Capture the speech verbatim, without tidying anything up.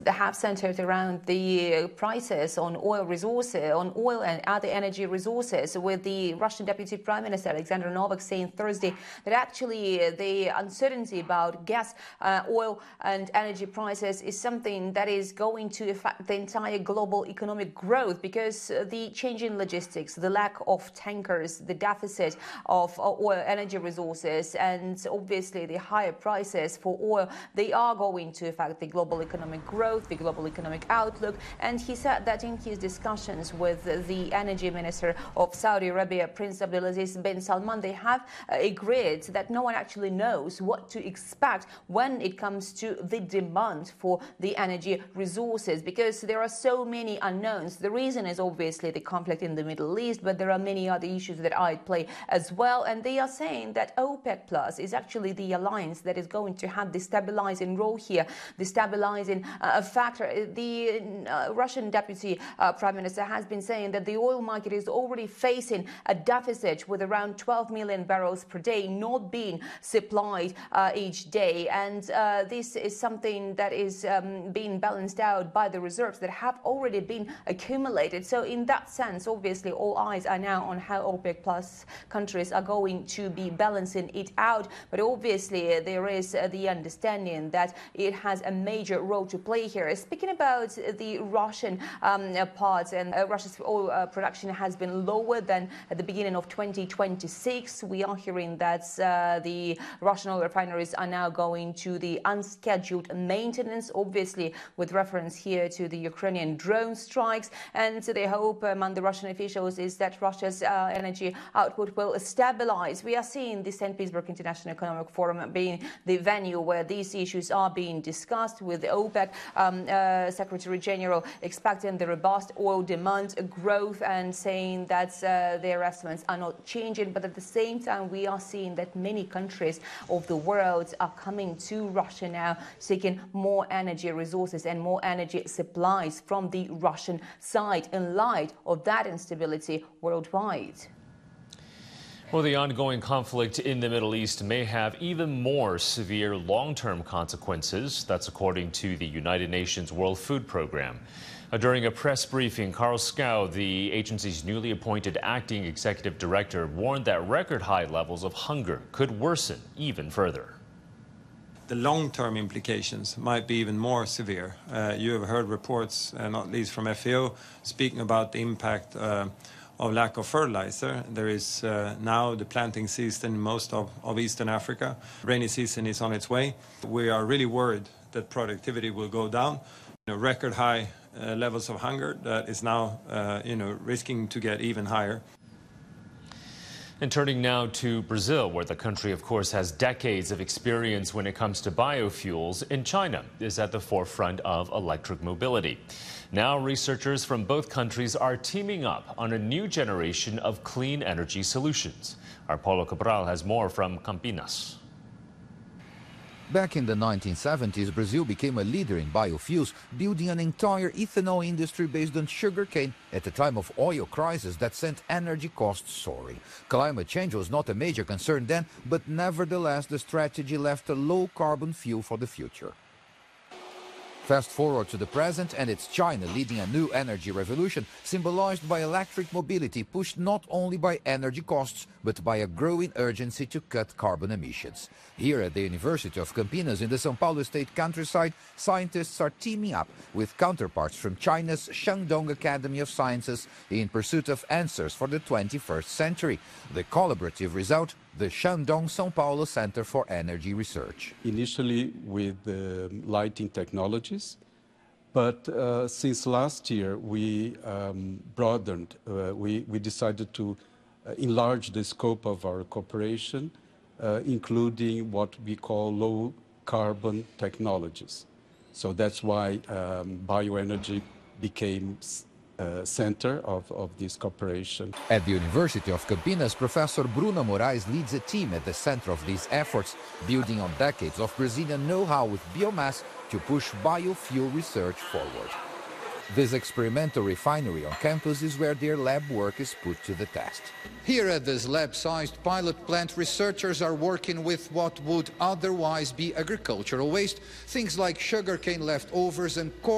They have centered around the prices on oil resources, on oil and other energy resources, with the Russian Deputy Prime Minister Alexander Novak saying Thursday that actually the uncertainty about gas, uh, oil and energy prices is something that is going to affect the entire global economic growth, because the change in logistics, the lack of tankers, the deficit of oil energy resources, and obviously the higher prices for oil, they are going to affect the global economic growth, the global economic outlook. And he said that in his discussions with the energy minister of Saudi Arabia, Prince Abdulaziz bin Salman, they have uh, agreed that no one actually knows what to expect when it comes to the demand for the energy resources, because there are so many unknowns. The reason is obviously the conflict in the Middle East, but there are many other issues that are at play as well. And they are saying that OPEC Plus is actually the alliance that is going to have the stabilizing role here, the stabilizing uh, factor. The uh, Russian Deputy uh, Prime Minister has been saying that the oil market is already facing a deficit with around twelve million barrels per day not being supplied uh, each day. And uh, this is something that is um, being balanced out by the reserves that have already been accumulated. So in that sense, obviously, all eyes are now on how OPEC Plus countries are going to be balancing it out. But obviously, there is uh, the understanding that it has a major role to play here. Speaking about the Russian um, part, and uh, Russia's oil uh, production has been lower than at the beginning of twenty twenty-six. We are hearing that uh, the Russian oil refineries are now going to the unscheduled maintenance, obviously with reference here to the Ukrainian drone strikes. And the hope among the Russian officials is that Russia's uh, energy output will stabilize. We are seeing the Saint Petersburg International Economic Forum being the venue where these issues are being discussed, with the OPEC um, uh, Secretary General expecting the robust oil demand growth and saying that uh, their estimates are not changing. But at the same time, we are seeing that many countries of the world are coming to Russia now, seeking more energy resources and more energy supplies from the Russian side in light of that instability worldwide. Well, the ongoing conflict in the Middle East may have even more severe long-term consequences. That's according to the United Nations World Food Program. Uh, during a press briefing, Carl Skau, the agency's newly appointed acting executive director, warned that record-high levels of hunger could worsen even further. The long-term implications might be even more severe. Uh, you have heard reports, uh, not least from F A O, speaking about the impact uh, of lack of fertilizer. There is uh, now the planting season in most of, of Eastern Africa. Rainy season is on its way. We are really worried that productivity will go down. You know, record high uh, levels of hunger that is now uh, you know, risking to get even higher. And turning now to Brazil, where the country, of course, has decades of experience when it comes to biofuels, and China is at the forefront of electric mobility. Now, researchers from both countries are teaming up on a new generation of clean energy solutions. Our Paulo Cabral has more from Campinas. Back in the nineteen seventies, Brazil became a leader in biofuels, building an entire ethanol industry based on sugarcane at a time of oil crisis that sent energy costs soaring. Climate change was not a major concern then, but nevertheless the strategy left a low-carbon fuel for the future. Fast forward to the present, and it's China leading a new energy revolution symbolized by electric mobility, pushed not only by energy costs, but by a growing urgency to cut carbon emissions. Here at the University of Campinas in the São Paulo state countryside, scientists are teaming up with counterparts from China's Shandong Academy of Sciences in pursuit of answers for the twenty-first century. The collaborative result, the Shandong São Paulo Center for Energy Research. Initially with uh, lighting technologies, but uh, since last year we um, broadened, uh, we, we decided to uh, enlarge the scope of our cooperation, uh, including what we call low carbon technologies. So that's why um, bioenergy became Uh, center of, of this cooperation. At the University of Campinas, Professor Bruna Moraes leads a team at the center of these efforts, building on decades of Brazilian know-how with biomass to push biofuel research forward. This experimental refinery on campus is where their lab work is put to the test. Here at this lab-sized pilot plant, researchers are working with what would otherwise be agricultural waste, things like sugarcane leftovers and corn